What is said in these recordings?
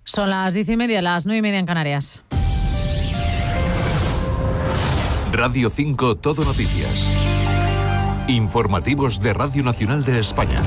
Son las 10:30, las 9:30 en Canarias. Radio 5 Todo Noticias. Informativos de Radio Nacional de España.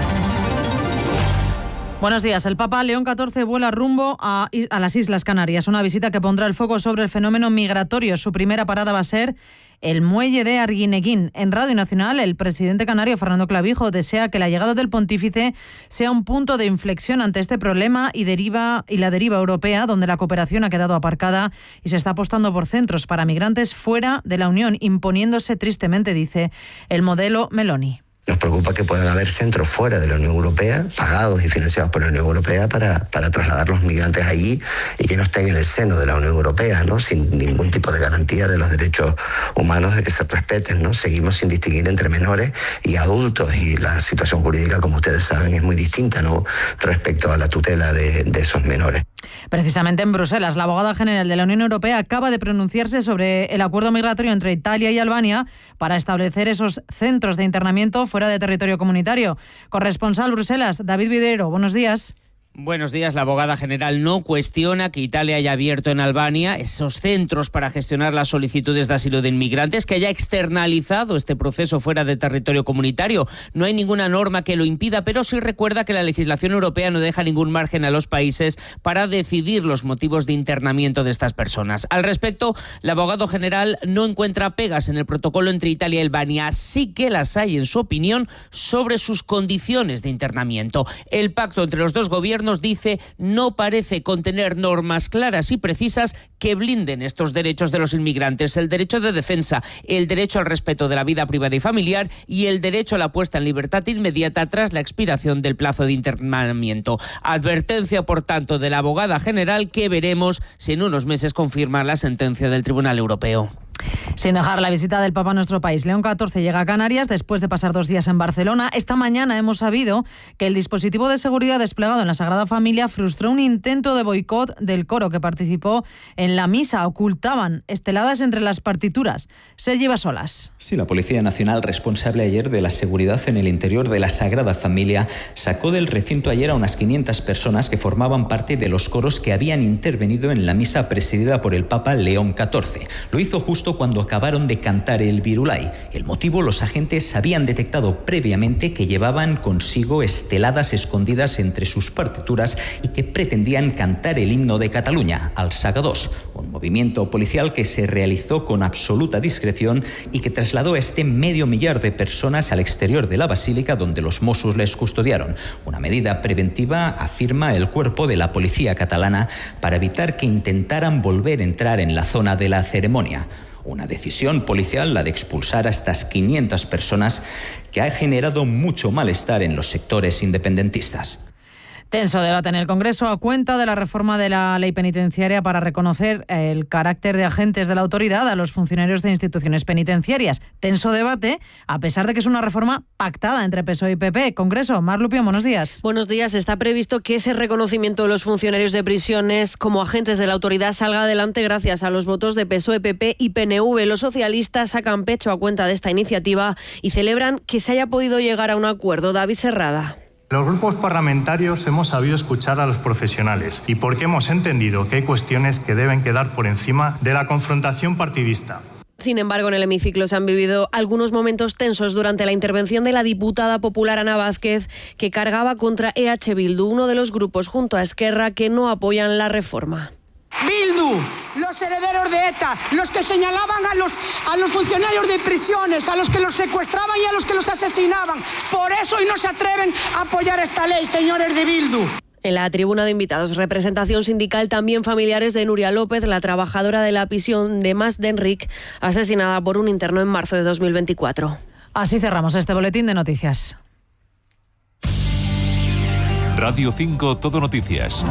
Buenos días. El Papa León XIV vuela rumbo a las Islas Canarias, una visita que pondrá el foco sobre el fenómeno migratorio. Su primera parada va a ser el muelle de Arguineguín. En Radio Nacional, el presidente canario Fernando Clavijo desea que la llegada del pontífice sea un punto de inflexión ante este problema y la deriva europea, donde la cooperación ha quedado aparcada y se está apostando por centros para migrantes fuera de la Unión, imponiéndose tristemente, dice, el modelo Meloni. Nos preocupa que puedan haber centros fuera de la Unión Europea, pagados y financiados por la Unión Europea, para trasladar los migrantes allí y que no estén en el seno de la Unión Europea, ¿no? Sin ningún tipo de garantía de los derechos humanos de que se respeten, ¿no? Seguimos sin distinguir entre menores y adultos, y la situación jurídica, como ustedes saben, es muy distinta, ¿no?, respecto a la tutela de esos menores. Precisamente en Bruselas, la abogada general de la Unión Europea acaba de pronunciarse sobre el acuerdo migratorio entre Italia y Albania para establecer esos centros de internamiento fuera de territorio comunitario. Corresponsal Bruselas, David Videro, buenos días. Buenos días. La abogada general no cuestiona que Italia haya abierto en Albania esos centros para gestionar las solicitudes de asilo de inmigrantes, que haya externalizado este proceso fuera de territorio comunitario. No hay ninguna norma que lo impida, pero sí recuerda que la legislación europea no deja ningún margen a los países para decidir los motivos de internamiento de estas personas. Al respecto, la abogada general no encuentra pegas en el protocolo entre Italia y Albania, sí que las hay, en su opinión, sobre sus condiciones de internamiento. El pacto entre los dos gobiernos, dice, no parece contener normas claras y precisas que blinden estos derechos de los inmigrantes: el derecho de defensa, el derecho al respeto de la vida privada y familiar y el derecho a la puesta en libertad inmediata tras la expiración del plazo de internamiento. Advertencia, por tanto, de la abogada general, que veremos si en unos meses confirma la sentencia del Tribunal Europeo. Sin dejar la visita del Papa a nuestro país, León XIV llega a Canarias después de pasar 2 días en Barcelona. Esta mañana hemos sabido que el dispositivo de seguridad desplegado en la Sagrada Familia frustró un intento de boicot del coro que participó en la misa. Ocultaban esteladas entre las partituras. Sergi Basolas. Sí, la Policía Nacional, responsable ayer de la seguridad en el interior de la Sagrada Familia, sacó del recinto ayer a unas 500 personas que formaban parte de los coros que habían intervenido en la misa presidida por el Papa León XIV. Lo hizo justo cuando acabaron de cantar el Virulai. El motivo: los agentes habían detectado previamente que llevaban consigo esteladas escondidas entre sus partituras y que pretendían cantar el himno de Cataluña, al Sagadós, un movimiento policial que se realizó con absoluta discreción y que trasladó a este 500.000 de personas al exterior de la basílica, donde los Mossos les custodiaron. Una medida preventiva, afirma el cuerpo de la policía catalana, para evitar que intentaran volver a entrar en la zona de la ceremonia. Una decisión policial, la de expulsar a estas 500 personas, que ha generado mucho malestar en los sectores independentistas. Tenso debate en el Congreso a cuenta de la reforma de la ley penitenciaria para reconocer el carácter de agentes de la autoridad a los funcionarios de instituciones penitenciarias. Tenso debate, a pesar de que es una reforma pactada entre PSOE y PP. Congreso, Mar Lupión, buenos días. Buenos días. Está previsto que ese reconocimiento de los funcionarios de prisiones como agentes de la autoridad salga adelante gracias a los votos de PSOE, PP y PNV. Los socialistas sacan pecho a cuenta de esta iniciativa y celebran que se haya podido llegar a un acuerdo. David Serrada. Los grupos parlamentarios hemos sabido escuchar a los profesionales y porque hemos entendido que hay cuestiones que deben quedar por encima de la confrontación partidista. Sin embargo, en el hemiciclo se han vivido algunos momentos tensos durante la intervención de la diputada popular Ana Vázquez, que cargaba contra EH Bildu, uno de los grupos junto a Esquerra que no apoyan la reforma. Bildu, los herederos de ETA, los que señalaban a los funcionarios de prisiones, a los que los secuestraban y a los que los asesinaban. Por eso hoy no se atreven a apoyar esta ley, señores de Bildu. En la tribuna de invitados, representación sindical, también familiares de Nuria López, la trabajadora de la prisión de Mas d'Enric, asesinada por un interno en marzo de 2024. Así cerramos este boletín de noticias. Radio 5 Todo Noticias.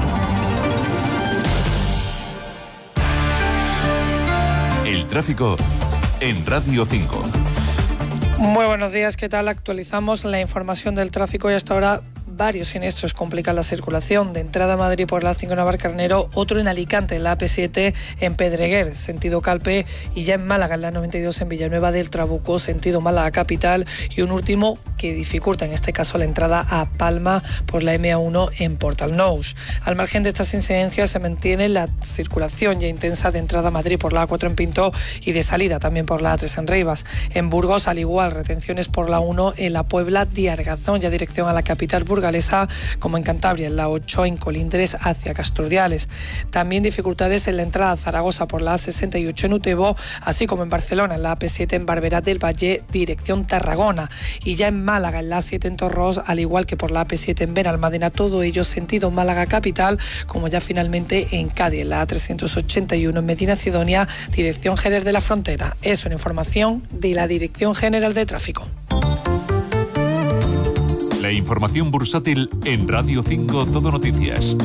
El tráfico en Radio 5. Muy buenos días, ¿qué tal? Actualizamos la información del tráfico y hasta ahora varios siniestros complican la circulación. De entrada a Madrid por la A5 en Navarcarnero, otro en Alicante, en la AP7 en Pedreguer, sentido Calpe, y ya en Málaga, en la 92 en Villanueva del Trabuco, sentido Málaga capital, y un último que dificulta en este caso la entrada a Palma por la MA1 en Portal Nous. Al margen de estas incidencias se mantiene la circulación ya intensa de entrada a Madrid por la A4 en Pinto y de salida también por la A3 en Rivas. En Burgos, al igual, retenciones por la 1 en la Puebla de Argazón, ya dirección a la capital burgalesa, como en Cantabria, en la 8 en Colindres hacia Casturdiales. También dificultades en la entrada a Zaragoza por la A68 en Utebo, así como en Barcelona, en la AP7 en Barberá del Valle, dirección Tarragona. Y ya en Málaga, en la A7 en Torros, al igual que por la AP7 en Benalmádena, todo ello sentido Málaga capital, como ya finalmente en Cádiz, en la A381 en Medina Sidonia, dirección Jerez de la Frontera. Es una información de la Dirección General de Tráfico. La información bursátil en Radio 5 Todo Noticias.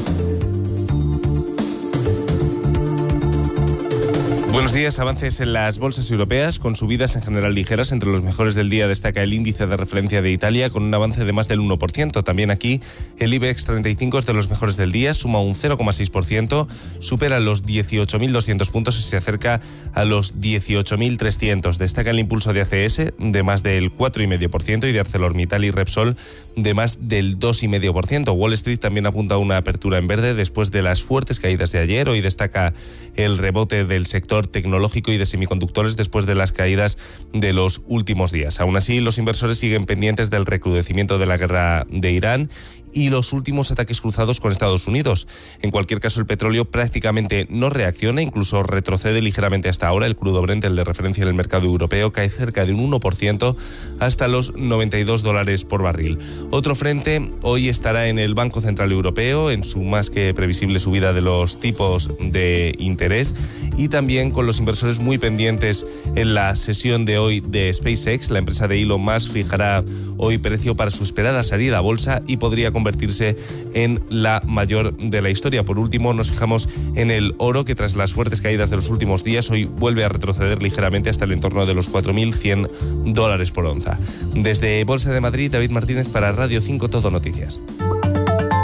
Buenos días. Avances en las bolsas europeas con subidas en general ligeras. Entre los mejores del día destaca el índice de referencia de Italia con un avance de más del 1%. También aquí el IBEX 35 es de los mejores del día, suma un 0,6%, supera los 18.200 puntos y se acerca a los 18.300. Destaca el impulso de ACS de más del 4,5% y de ArcelorMittal y Repsol de más del 2,5%. Wall Street también apunta a una apertura en verde después de las fuertes caídas de ayer. Hoy destaca el rebote del sector tecnológico y de semiconductores después de las caídas de los últimos días. Aún así, los inversores siguen pendientes del recrudecimiento de la guerra de Irán y los últimos ataques cruzados con Estados Unidos. En cualquier caso, el petróleo prácticamente no reacciona, incluso retrocede ligeramente hasta ahora. El crudo Brent, el de referencia en el mercado europeo, cae cerca de un 1% hasta los $92 por barril. Otro frente hoy estará en el Banco Central Europeo, en su más que previsible subida de los tipos de interés, y también con los inversores muy pendientes en la sesión de hoy de SpaceX. La empresa de Elon Musk fijará hoy precio para su esperada salida a bolsa y podría convertirse en la mayor de la historia. Por último, nos fijamos en el oro, que tras las fuertes caídas de los últimos días hoy vuelve a retroceder ligeramente hasta el entorno de los $4.100 por onza. Desde Bolsa de Madrid, David Martínez para Radio 5 Todo Noticias.